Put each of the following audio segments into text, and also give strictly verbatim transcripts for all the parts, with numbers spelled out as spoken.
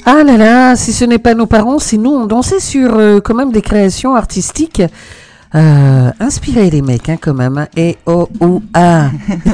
Ah là là, si ce n'est pas nos parents, c'est nous, on dansait sur euh, quand même des créations artistiques. Euh, inspirez les mecs, hein, quand même. Hein. Et oh ou ah.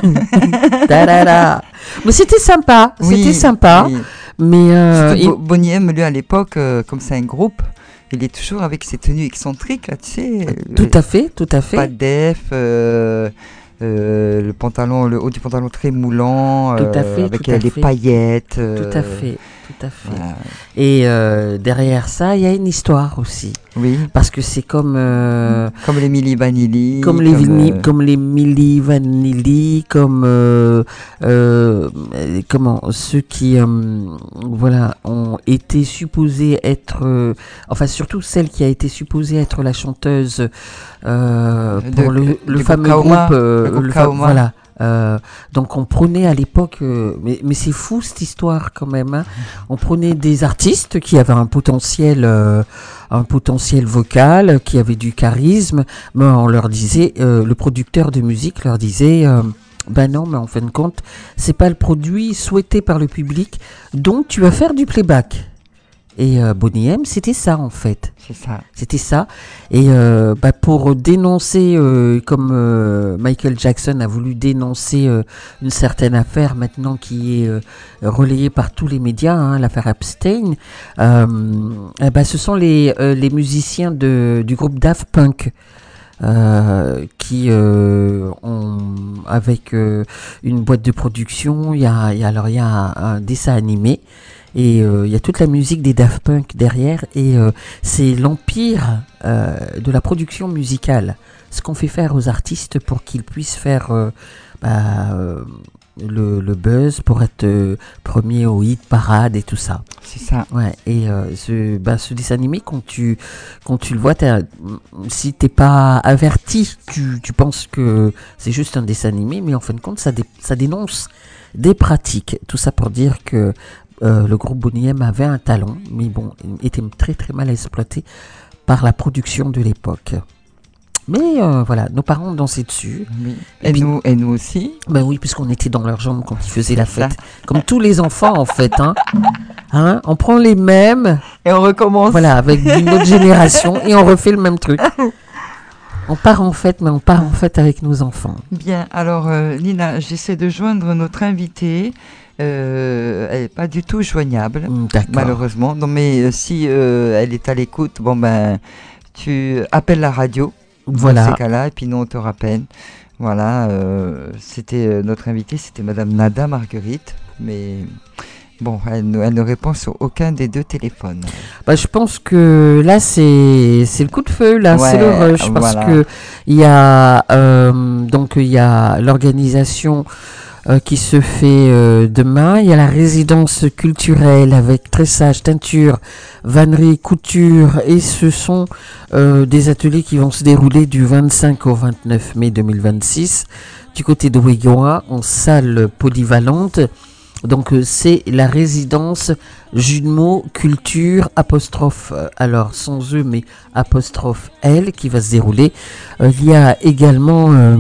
Mais c'était sympa, Oui, c'était sympa. oui. Mais euh, Surtout il- Bo- Boney M, lui, à l'époque, euh, comme c'est un groupe, il est toujours avec ses tenues excentriques, là, tu sais. tout euh, à fait, tout à fait. Pas de def, euh, euh, le pantalon, le haut du pantalon très moulant, Tout à euh, fait, avec tout à euh, les fait. paillettes. Tout à euh, fait, tout à fait. voilà. Et euh, derrière ça, il y a une histoire aussi. Oui, Parce que c'est comme, euh, comme les Milli Vanilli. comme les Vini- euh, comme les Milli Vanilli, comme euh, euh, euh, comment ceux qui euh, voilà ont été supposés être, euh, enfin surtout celle qui a été supposée être la chanteuse euh, De- pour le, le du fameux groupe Kaoma, groupe, euh, le groupe le fa- Kaoma. voilà. Euh, donc on prenait à l'époque, euh, mais, mais c'est fou cette histoire quand même. Hein. On prenait des artistes qui avaient un potentiel, euh, un potentiel vocal, qui avaient du charisme, mais on leur disait, euh, le producteur de musique leur disait, euh, ben non, mais en fin de compte, c'est pas le produit souhaité par le public, donc tu vas faire du playback. Et euh, Boney M, c'était ça en fait. C'est ça. C'était ça. Et euh, bah, pour dénoncer, euh, comme euh, Michael Jackson a voulu dénoncer euh, une certaine affaire maintenant qui est euh, relayée par tous les médias, hein, l'affaire Epstein, euh, eh ben, ce sont les, euh, les musiciens de, du groupe Daft Punk. Euh, qui euh, ont avec euh, une boîte de production, il y a, il y a alors il y a un, un dessin animé et euh, il y a toute la musique des Daft Punk derrière et euh, c'est l'empire euh, de la production musicale, ce qu'on fait faire aux artistes pour qu'ils puissent faire euh, bah, euh, le, le buzz pour être euh, premier au hit parade et tout ça. C'est ça. Ouais, et euh, ce, bah, ce dessin animé, quand tu, quand tu le vois, t'as- si t'es pas averti, tu, tu penses que c'est juste un dessin animé, mais en fin de compte, ça, dé- ça dénonce des pratiques. Tout ça pour dire que euh, le groupe Boney M avait un talent, mais bon, il était très très mal exploité par la production de l'époque. Mais euh, voilà, nos parents dansaient dessus. Oui. Et Et, puis- nous, et nous aussi. Ben oui, puisqu'on était dans leurs jambes quand ils faisaient la C'est ça. fête. Comme tous les enfants, en fait. Hein. Hein, on prend les mêmes, Et on recommence. voilà, avec une autre génération, et on refait le même truc. On part en fête, mais on part en fête avec nos enfants. Bien, alors euh, Nina, j'essaie de joindre notre invitée. Euh, elle n'est pas du tout joignable, Mm, D'accord. malheureusement. Non, mais euh, si euh, elle est à l'écoute, bon ben, tu appelles la radio. Dans Voilà. ces cas-là, et puis nous on te rappelle. Voilà, euh, c'était euh, notre invitée, c'était Madame Nada Marguerite, mais bon, elle, ne- elle ne répond sur aucun des deux téléphones. Bah, je pense que là, c'est c'est le coup de feu, là, Ouais, c'est le rush, parce voilà. que il y a euh, donc il y a l'organisation euh, qui se fait euh, demain. Il y a la résidence culturelle avec tressage, teinture, vannerie, couture, et ce sont euh, des ateliers qui vont se dérouler du vingt-cinq au vingt-neuf mai deux mille vingt-six du côté de Ouégoa en salle polyvalente. Donc euh, c'est la résidence Jumeaux Culture apostrophe euh, alors sans eux mais apostrophe L qui va se dérouler. Euh, il y a également euh,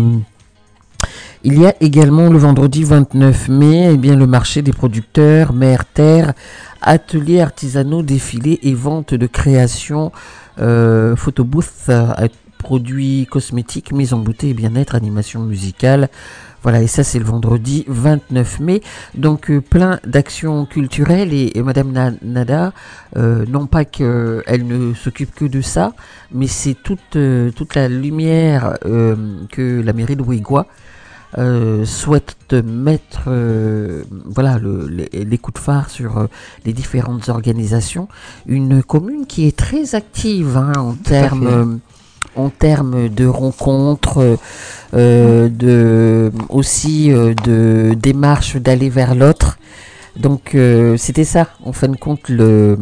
il y a également le vendredi vingt-neuf mai eh bien le marché des producteurs, mer, terre, ateliers artisanaux, défilés et vente de créations, euh, photobooth, euh, produits cosmétiques, mise en beauté et bien-être, animation musicale. Voilà, et ça c'est le vendredi vingt-neuf mai. Donc euh, plein d'actions culturelles et, et Madame Na- Nada, euh, non pas qu'elle ne s'occupe que de ça, mais c'est toute, euh, toute la lumière euh, que la mairie de Ouégoa euh, souhaite mettre euh, voilà, le, les, les coups de phare sur euh, les différentes organisations. Une commune qui est très active hein, en termes... fait. euh, en termes de rencontres, euh, de, aussi euh, de démarches d'aller vers l'autre. Donc euh, c'était ça, en fin de compte, le,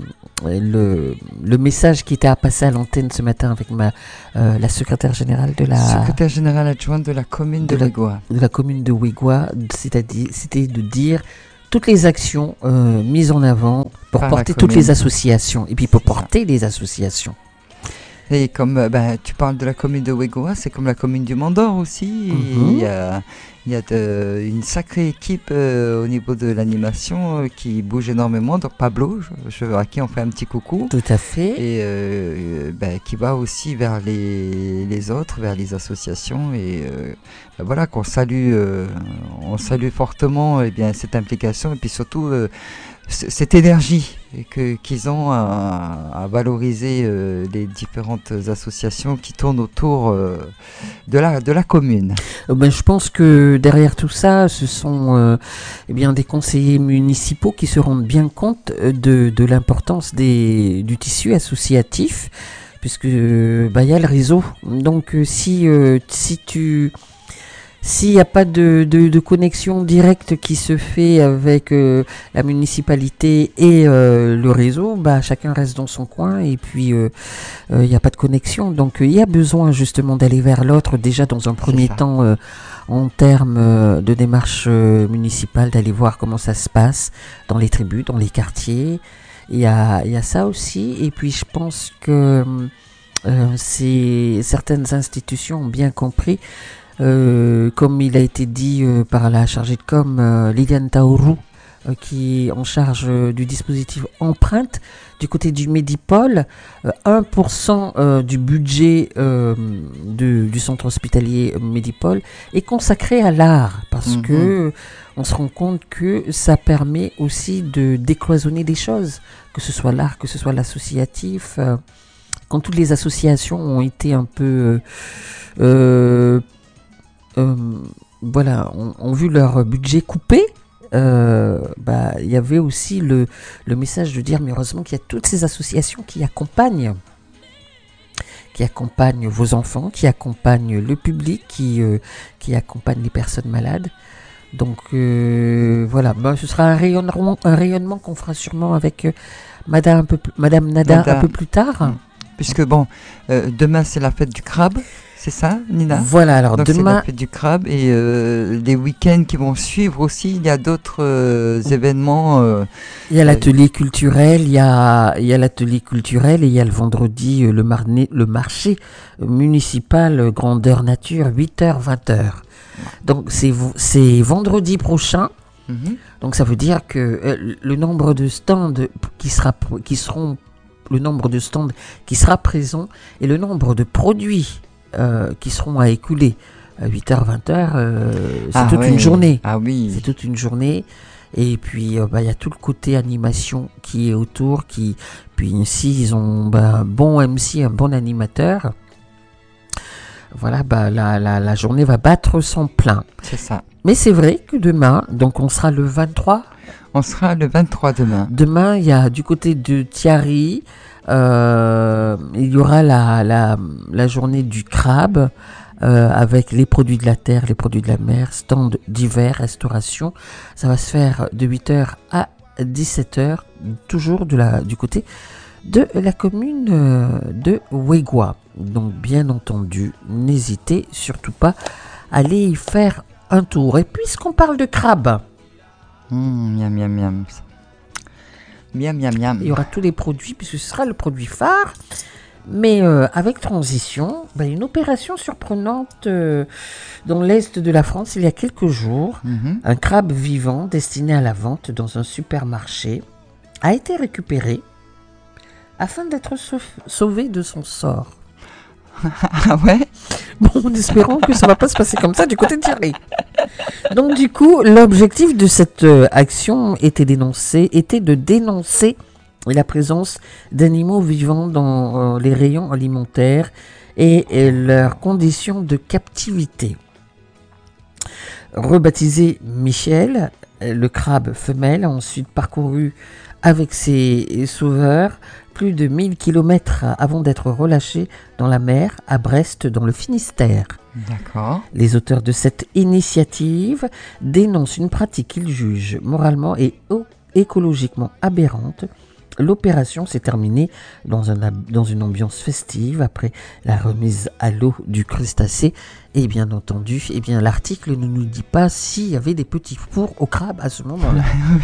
le, le message qui était à passer à l'antenne ce matin avec ma, euh, la secrétaire générale de la, Secrétaire générale adjointe de la commune de, de la- Ouégoa. de la commune de Ouégoa, c'est-à-dire, c'était de dire toutes les actions euh, mises en avant pour Par la porter toutes commune. les associations, et puis pour C'est ça. porter les associations. Et comme euh, ben, tu parles de la commune de Ouégoa, c'est comme la commune du Mont d'Or aussi. Mhm. Il y a, Il y a de, une sacrée équipe euh, au niveau de l'animation euh, qui bouge énormément. Donc Pablo, je, je, à qui on fait un petit coucou. Tout à fait. Et euh, ben, qui va aussi vers les, les autres, vers les associations. Et euh, ben, voilà, qu'on salue, euh, on salue fortement eh bien, cette implication et puis surtout euh, c- cette énergie que, qu'ils ont à, à valoriser euh, les différentes associations qui tournent autour euh, de, la, de la commune. Euh, ben, je pense que derrière tout ça, ce sont euh, eh bien, des conseillers municipaux qui se rendent bien compte euh, de, de l'importance des, du tissu associatif, puisque euh, bah, il y a le réseau. Donc euh, si, euh, si tu... S'il n'y a pas de, de, de connexion directe qui se fait avec euh, la municipalité et euh, le réseau, bah, chacun reste dans son coin et puis euh, euh, il n'y a pas de connexion. Donc il y a besoin justement d'aller vers l'autre, déjà dans un premier temps euh, en termes euh, de démarche euh, municipale, d'aller voir comment ça se passe dans les tribus, dans les quartiers. Il y a, il y a ça aussi. Et puis je pense que euh, c'est, certaines institutions ont bien compris. Euh, comme il a été dit euh, par la chargée de com, euh, Liliane Taourou, euh, qui est en charge euh, du dispositif Empreinte, du côté du Médipôle, euh, un pour cent euh, du budget euh, de, du centre hospitalier Médipôle est consacré à l'art, parce mmh. que euh, on se rend compte que ça permet aussi de décloisonner des choses, que ce soit l'art, que ce soit l'associatif. Euh, quand toutes les associations ont été un peu... Euh, Euh, voilà, ont, ont vu leur budget coupé, euh, bah, il y avait aussi le, le message de dire mais heureusement qu'il y a toutes ces associations qui accompagnent, qui accompagnent vos enfants, qui accompagnent le public, qui, euh, qui accompagnent les personnes malades. Donc euh, voilà, bah, ce sera un rayonnement, un rayonnement qu'on fera sûrement avec euh, Madame, un peu, Madame Nada Nada. un peu plus tard. Mmh. Puisque bon, euh, demain c'est la fête du crabe. C'est ça, Nina? Voilà, alors donc demain... c'est la fête du crabe et euh, les week-ends qui vont suivre aussi, il y a d'autres euh, événements. Euh, il y a l'atelier euh... culturel, il y a, il y a l'atelier culturel et il y a le vendredi euh, le, marné, le marché municipal grandeur nature, huit heures vingt heures. Donc c'est, c'est vendredi prochain. Mm-hmm. Donc ça veut dire que euh, le nombre de stands qui, sera, qui seront, le nombre de stands qui sera présent et le nombre de produits Euh, qui seront à écouler à huit heures vingt heures, euh, c'est ah toute oui. une journée. Ah oui. C'est toute une journée. Et puis, euh, bah, y a tout le côté animation qui est autour. Qui... Puis ici, ils ont bah, un bon M C, un bon animateur. Voilà, bah, la, la, la journée va battre son plein. C'est ça. Mais c'est vrai que demain, donc on sera le vingt-trois. On sera le vingt-trois demain. Demain, il y a du côté de Thiary, Euh, il y aura la, la, la journée du crabe euh, avec les produits de la terre, les produits de la mer, stand d'hiver, restauration. Ça va se faire de huit heures à dix-sept heures, toujours de la, du côté de la commune de Ouégoua. Donc bien entendu, n'hésitez surtout pas à aller y faire un tour. Et puisqu'on parle de crabe, mmh, miam miam miam. Miam, miam, miam. Il y aura tous les produits, puisque ce sera le produit phare. Mais euh, avec transition, bah, une opération surprenante euh, dans l'est de la France il y a quelques jours. Mm-hmm. Un crabe vivant destiné à la vente dans un supermarché a été récupéré afin d'être sauf- sauvé de son sort. Ah ouais? Bon, en espérant que ça ne va pas se passer comme ça du côté de Thierry. Donc du coup, l'objectif de cette euh, action était, dénoncé, était de dénoncer la présence d'animaux vivants dans euh, les rayons alimentaires et, et leurs conditions de captivité. Rebaptisé Michel, le crabe femelle a ensuite parcouru avec ses sauveurs plus de mille kilomètres avant d'être relâché dans la mer à Brest dans le Finistère. D'accord. Les auteurs de cette initiative dénoncent une pratique qu'ils jugent moralement et écologiquement aberrante. L'opération s'est terminée dans, un, dans une ambiance festive après la remise à l'eau du crustacé. Et bien entendu, eh bien, l'article ne nous dit pas s'il y avait des petits fours au crabe à ce moment-là.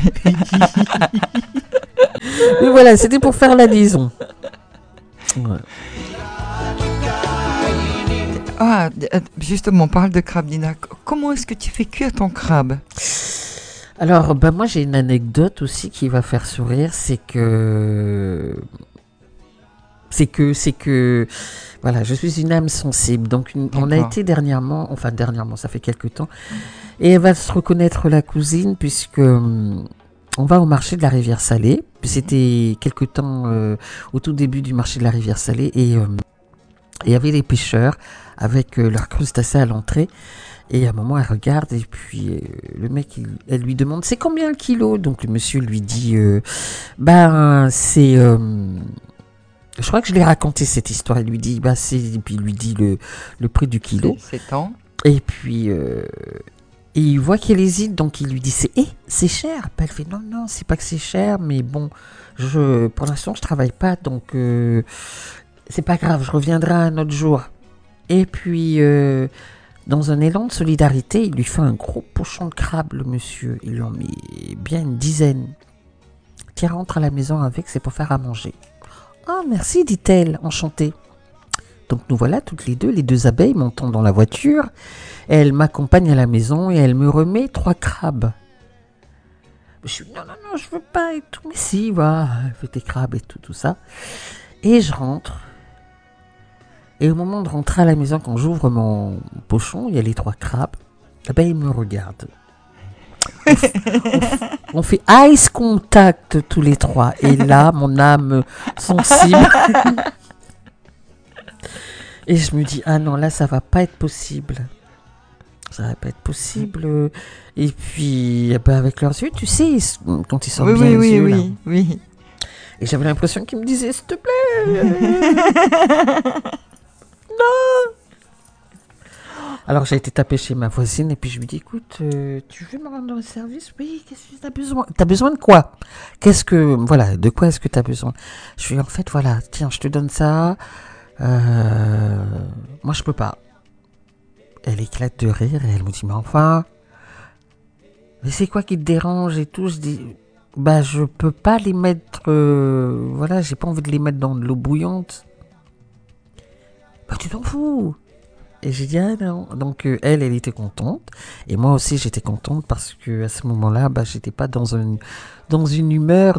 Mais voilà, c'était pour faire la liaison. Ouais. Ah, justement, on parle de crabe, Nina. comment est-ce que tu fais cuire ton crabe? Alors, ben moi j'ai une anecdote aussi qui va faire sourire, c'est que c'est que c'est que voilà, je suis une âme sensible. Donc une- on a D'accord. été dernièrement, enfin dernièrement, ça fait quelques temps, et elle va se reconnaître la cousine puisque hum, on va au marché de la Rivière Salée. Puis c'était quelque temps euh, au tout début du marché de la Rivière Salée et hum, il y avait des pêcheurs avec euh, leurs crustacés à l'entrée. Et à un moment, elle regarde et puis euh, le mec, il- elle lui demande c'est combien le kilo? Donc le monsieur lui dit euh, ben c'est euh, je crois que je l'ai raconté cette histoire. Il lui dit bah c'est et puis il lui dit le, le prix du kilo. C'est c'est temps. Et puis euh, et il voit qu'elle hésite, donc il lui dit c'est eh, c'est cher. Puis elle fait non non c'est pas que c'est cher, mais bon je pour l'instant je travaille pas donc euh, c'est pas grave, je reviendrai un autre jour. Et puis euh, dans un élan de solidarité, il lui fait un gros pochon de crabe, le monsieur. Il en met bien une dizaine. Tiens, rentre à la maison avec, c'est pour faire à manger. Ah, merci, dit-elle, enchantée. Donc nous voilà toutes les deux, les deux abeilles montant dans la voiture. Elle m'accompagne à la maison et elle me remet trois crabes. Je suis non, non, non, je veux pas et tout. Mais si, va, fais tes crabes et tout, tout ça. Et je rentre. Et au moment de rentrer à la maison, quand j'ouvre mon pochon, il y a les trois crabes. Eh ben, ils me regardent. On, f- on f- on fait ice contact tous les trois. Et là, mon âme sensible. Et je me dis, ah non, là, ça va pas être possible. Ça va pas être possible. Et puis, eh ben, avec leurs yeux, tu sais, ils s- quand ils sortent Oui, bien oui, les oui, yeux, là. oui, oui. Et j'avais l'impression qu'ils me disaient, s'il te plaît. Alors j'ai été taper chez ma voisine et puis je lui dis écoute, euh, tu veux me rendre un service? Oui, qu'est-ce que tu as besoin? T'as besoin de quoi? Qu'est-ce que voilà, de quoi est-ce que tu as besoin? Je lui dis en fait voilà, tiens, je te donne ça. Euh, moi je peux pas. Elle éclate de rire et elle me dit mais enfin, mais c'est quoi qui te dérange et tout? Je dis bah je peux pas les mettre, euh, voilà, j'ai pas envie de les mettre dans de l'eau bouillante. Bah tu t'en fous. Et j'ai dit ah non. Donc euh, elle, elle était contente et moi aussi j'étais contente parce que à ce moment-là, bah j'étais pas dans une dans une humeur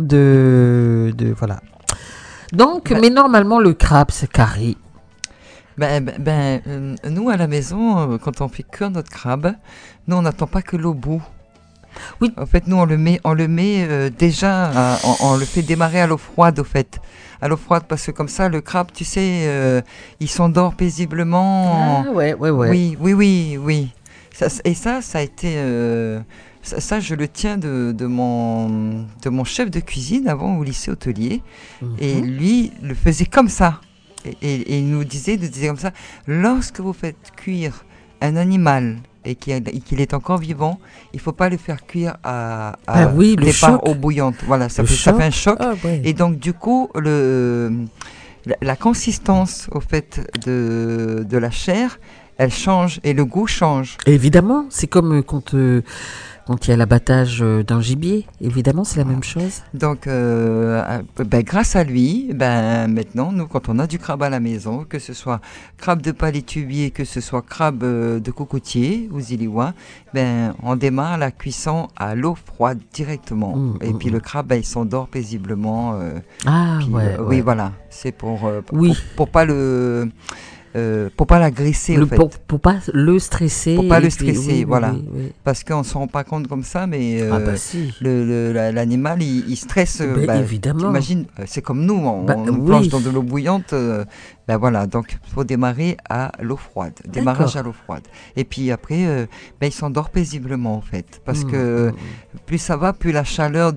de de voilà. Donc Ben, mais normalement le crabe c'est carré. ben, ben, ben, euh, nous, à la maison, euh, quand on fait cuire notre crabe, nous, on n'attend pas que l'eau bout. Oui. En fait, nous, on le met, on le met euh, déjà, à- on, on le fait démarrer à l'eau froide, au fait. À l'eau froide, parce que comme ça, le crabe, tu sais, euh, il s'endort paisiblement. Ah ouais ouais ouais. Oui, oui, oui, oui. Ça, c- et ça, ça a été... euh, ça, ça, je le tiens de, de mon, de mon chef de cuisine avant au lycée hôtelier. Et Mhm. lui le faisait comme ça. Et, et- et il nous disait, il nous disait comme ça, lorsque vous faites cuire un animal et qu'il et qu'il est encore vivant, il faut pas le faire cuire à, Ah à oui, le départ choc. eau bouillante. Voilà, ça Le fait, ça fait un choc. choc. Ah ouais. Et donc du coup, le, la, la consistance au fait de, de la chair, elle change et le goût change. Évidemment, c'est comme euh, quand euh, quand il y a l'abattage euh, d'un gibier. Évidemment, c'est la même chose. Donc, euh, euh, ben, grâce à lui, ben, maintenant, nous, quand on a du crabe à la maison, que ce soit crabe de palétuvier, que ce soit crabe euh, de cocotier ou ziliwa, ben, on démarre la cuisson à l'eau froide directement. Mmh, Et mmh, puis mmh. le crabe, ben, il s'endort paisiblement. euh, Ah puis, ouais, euh, ouais. Oui, voilà. C'est pour, euh, pour, Oui. pour pas le, euh, pour pas l'agresser, Le en fait. pour, pour pas le stresser. Pour pas et le puis- stresser, oui, oui, voilà. oui, oui. Parce qu'on s'en rend pas compte comme ça, mais Ah euh, bah si. le, le- la- l'animal, il, il stresse. euh, Ben, bah, évidemment. T'imagines, euh, c'est comme nous, on, Bah, on nous oui. plonge dans de l'eau bouillante. euh, ben voilà, donc il faut démarrer à l'eau froide. Démarrage D'accord. à l'eau froide. Et puis après, euh, ben, il s'endort paisiblement, en fait. Parce Mmh, que mmh. plus ça va, plus la chaleur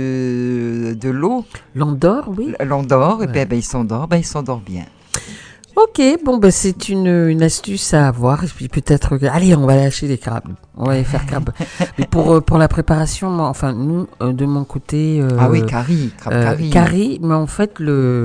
du, de l'eau L'endort, oui. l'endort. Et Ouais. puis ben, il s'endort, ben, il s'endort bien. Ok, bon, ben, c'est une, une astuce à avoir. Et puis peut-être que. Allez, on va lâcher les crabes. On va les faire crabes. Mais pour, euh, pour la préparation, moi, enfin, nous, euh, de mon côté. euh, Ah oui, curry, crabe euh, curry. curry, mais en fait, le.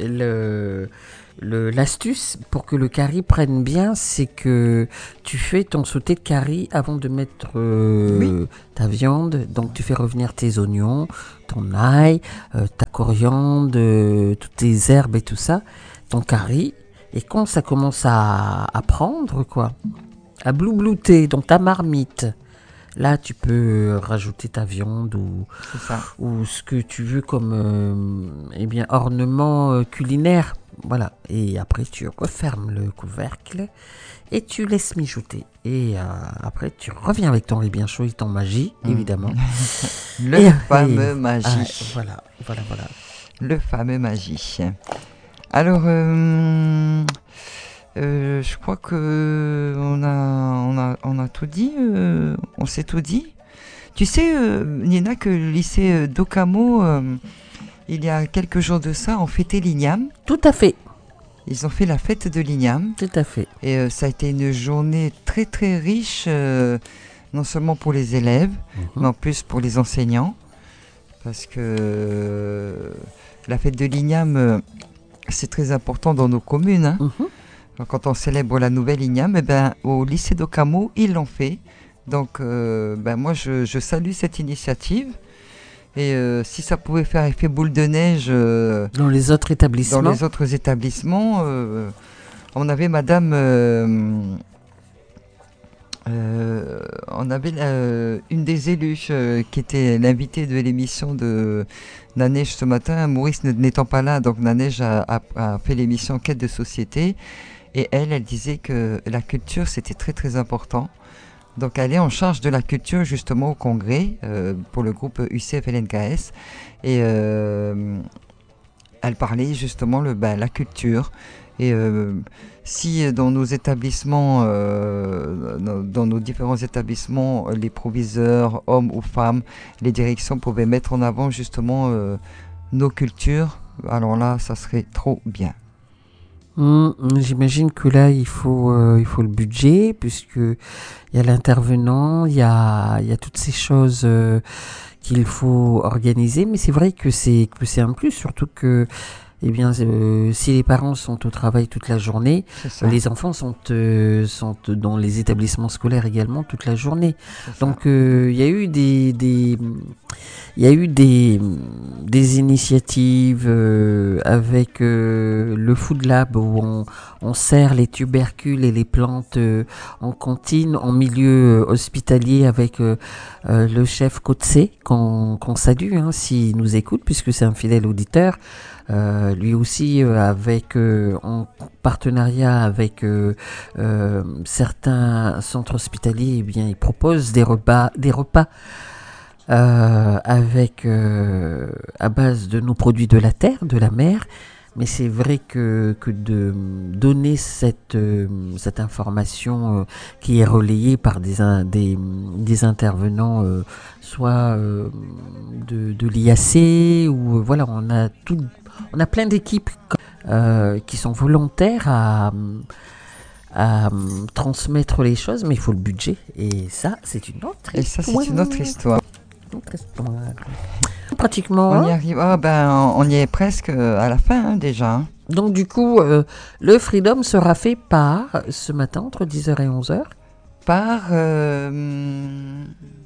le le- l'astuce pour que le curry prenne bien, c'est que tu fais ton sauté de curry avant de mettre euh, ta viande. Donc tu fais revenir tes oignons, ton ail, euh, ta coriandre, euh, toutes tes herbes et tout ça, ton curry. Et quand ça commence à, à prendre, quoi, à bloublouter dans ta marmite. Là, tu peux rajouter ta viande ou, C'est ça. ou ce que tu veux comme euh, eh bien, ornement euh, culinaire. Voilà. Et après, tu refermes le couvercle et tu laisses mijoter. Et euh, après, tu reviens avec ton riz bien chaud et ton magie, Mm. évidemment. Le Et- fameux et- magie. ah, voilà, voilà, voilà. Le fameux magie. Alors, euh, euh, je crois que on a, on a, on a tout dit. euh, on s'est tout dit. Tu sais, euh, Nina, que le lycée euh, d'Okamo, euh, il y a quelques jours de ça, ont fêté l'I N A M. Tout à fait, Ils ont fait la fête de l'I N A M. tout à fait. Et euh, ça a été une journée très très riche, euh, non seulement pour les élèves, Mhm. mais en plus pour les enseignants. Parce que euh, la fête de l'I N A M, euh, c'est très important dans nos communes. Hein. Mhm. Quand on célèbre la nouvelle I N A M, eh ben, au lycée d'Okamo, ils l'ont fait. Donc euh, ben, moi, je, je salue cette initiative. Et euh, si ça pouvait faire effet boule de neige euh, Dans les autres établissements. dans les autres établissements, euh, on avait Madame... euh, euh, on avait euh, une des élues euh, qui était l'invitée de l'émission de Nanej ce matin, Maurice n- n'étant pas là, donc Nanej a, a- a fait l'émission Quête de société, et elle, elle disait que la culture c'était très très important. Donc elle est en charge de la culture justement au congrès euh, pour le groupe U C F L N K S, et euh, elle parlait justement le ben, la culture. Et euh, si euh, dans nos établissements, euh, dans, dans nos différents établissements, euh, les proviseurs, hommes ou femmes, les directions pouvaient mettre en avant justement euh, nos cultures, alors là, ça serait trop bien. Hum, J'imagine que là, il faut, euh, il faut le budget, puisque il y a l'intervenant, il y a, il y a toutes ces choses euh, qu'il faut organiser. Mais c'est vrai que c'est, que c'est un plus, surtout que, eh bien, euh, si les parents sont au travail toute la journée, C'est ça. les enfants sont, euh, sont dans les établissements scolaires également toute la journée. c'est ça. Donc, euh, il y a eu des, des, il y a eu des, des initiatives euh, avec euh, le Food Lab où on, on sert les tubercules et les plantes euh, en cantine, en milieu euh, hospitalier avec euh, euh, le chef Kotse, qu'on qu'on salue hein, s'il nous écoute, puisque c'est un fidèle auditeur. Euh, lui aussi, euh, avec euh, en partenariat avec euh, euh, certains centres hospitaliers, eh bien, il propose des repas, des repas euh, avec euh, à base de nos produits de la terre, de la mer. Mais c'est vrai que, que de donner cette, euh, cette information euh, qui est relayée par des, in- des, des intervenants, euh, soit euh, de, de l'I A C, ou euh, voilà, on a, tout, on a plein d'équipes euh, qui sont volontaires à, à euh, transmettre les choses, mais il faut le budget. Et ça, c'est une autre Et ça, c'est une autre histoire. Une autre histoire. Pratiquement. On y arrive. Ah ben, on y est presque euh, à la fin hein, déjà. hein. Donc du coup, euh, le Freedom sera fait par, ce matin, entre dix heures et onze heures. Par euh,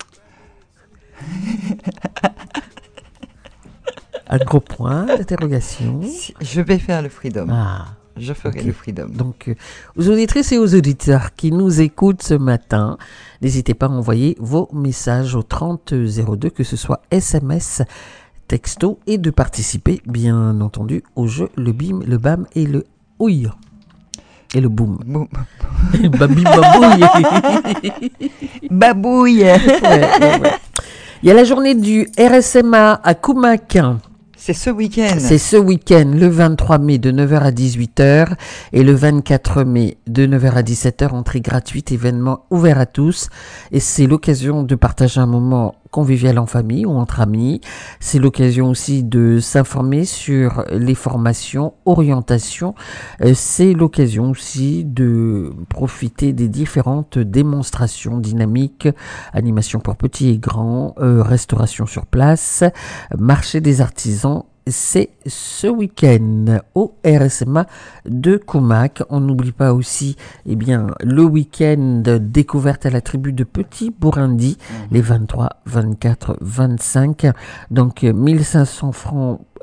Un gros point d'interrogation. si- je vais faire le freedom. Ah, Je ferai ok. le freedom. donc euh, aux auditrices et aux auditeurs qui nous écoutent ce matin, n'hésitez pas à envoyer vos messages au trente zéro deux, que ce soit S M S, texto, et de participer, bien entendu, au jeu Le Bim, le Bam et le Ouille. Et le Boom. Bon, Babi babouille. babouille. Ouais, ouais, ouais. Il y a la journée du R S M A à Koumak. C'est ce week-end. C'est ce week-end, le vingt-trois mai de neuf heures à dix-huit heures et le vingt-quatre mai de neuf heures à dix-sept heures, entrée gratuite, événement ouvert à tous. Et c'est l'occasion de partager un moment convivial en famille ou entre amis. C'est l'occasion aussi de s'informer sur les formations, orientations. Euh, C'est l'occasion aussi de profiter des différentes démonstrations dynamiques, animation pour petits et grands, euh, restauration sur place, marché des artisans. C'est ce week-end au R S M A de Koumak. On n'oublie pas aussi eh bien, le week-end découverte à la tribu de Petit Bourindi, les vingt-trois, vingt-quatre, vingt-cinq. Donc mille cinq cents francs